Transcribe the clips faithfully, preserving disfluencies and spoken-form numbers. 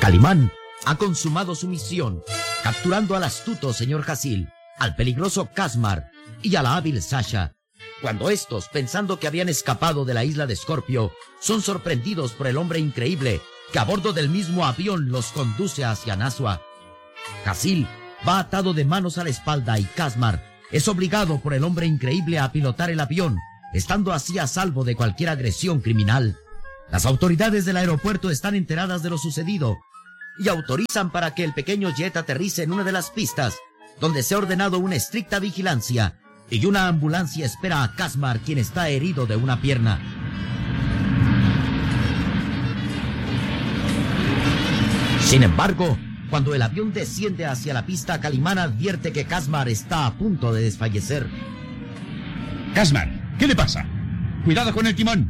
Calimán ha consumado su misión, capturando al astuto señor Hasil, al peligroso Kazmar y a la hábil Sasha, cuando estos, pensando que habían escapado de la isla de Scorpio, son sorprendidos por el hombre increíble que a bordo del mismo avión los conduce hacia Nasua. Hasil va atado de manos a la espalda y Kazmar es obligado por el hombre increíble a pilotar el avión, estando así a salvo de cualquier agresión criminal. Las autoridades del aeropuerto están enteradas de lo sucedido y autorizan para que el pequeño jet aterrice en una de las pistas, donde se ha ordenado una estricta vigilancia y una ambulancia espera a Kazmar, quien está herido de una pierna. Sin embargo, cuando el avión desciende hacia la pista, Calimán advierte que Kazmar está a punto de desfallecer. Kazmar, ¿qué le pasa? Cuidado con el timón.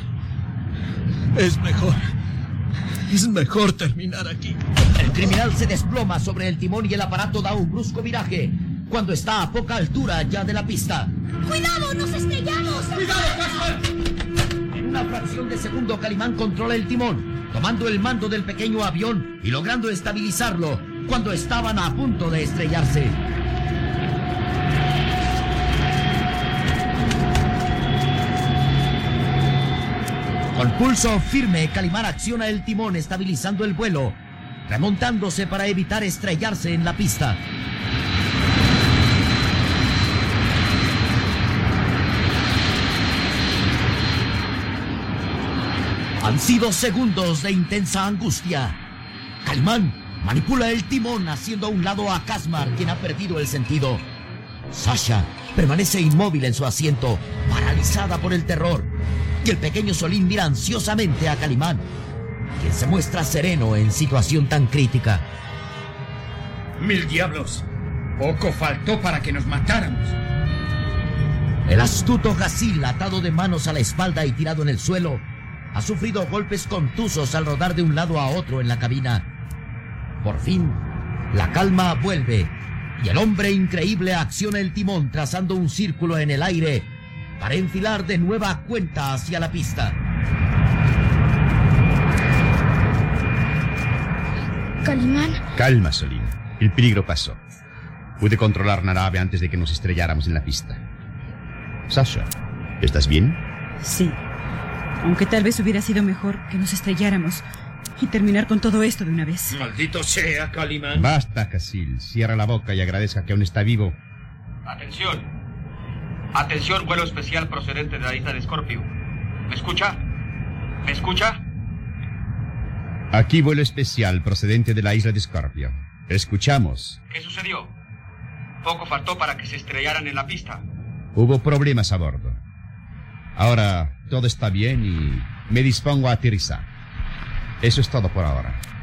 Es mejor. Es mejor terminar aquí. El criminal se desploma sobre el timón y el aparato da un brusco viraje cuando está a poca altura ya de la pista. ¡Cuidado, nos estrellamos! ¡Cuidado, Kazmar! En una fracción de segundo, Calimán controla el timón, tomando el mando del pequeño avión y logrando estabilizarlo cuando estaban a punto de estrellarse. Con pulso firme, Calimán acciona el timón estabilizando el vuelo, remontándose para evitar estrellarse en la pista. Han sido segundos de intensa angustia. Calimán manipula el timón haciendo a un lado a Kazmar, quien ha perdido el sentido. Sasha permanece inmóvil en su asiento, paralizada por el terror. Y el pequeño Solín mira ansiosamente a Calimán, quien se muestra sereno en situación tan crítica. ¡Mil diablos! Poco faltó para que nos matáramos. El astuto Hasil, atado de manos a la espalda y tirado en el suelo, ha sufrido golpes contusos al rodar de un lado a otro en la cabina. Por fin, la calma vuelve y el hombre increíble acciona el timón trazando un círculo en el aire para enfilar de nueva cuenta hacia la pista. Calimán. Calma, Solín. El peligro pasó. Pude controlar la nave antes de que nos estrelláramos en la pista. Sasha, ¿estás bien? Sí. Aunque tal vez hubiera sido mejor que nos estrelláramos y terminar con todo esto de una vez. Maldito sea, Calimán. Basta, Hasil. Cierra la boca y agradezca que aún está vivo. Atención. Atención, vuelo especial procedente de la isla de Scorpio. ¿Me escucha? ¿Me escucha? Aquí vuelo especial procedente de la isla de Scorpio. Escuchamos. ¿Qué sucedió? Poco faltó para que se estrellaran en la pista. Hubo problemas a bordo. Ahora todo está bien y me dispongo a aterrizar. Eso es todo por ahora.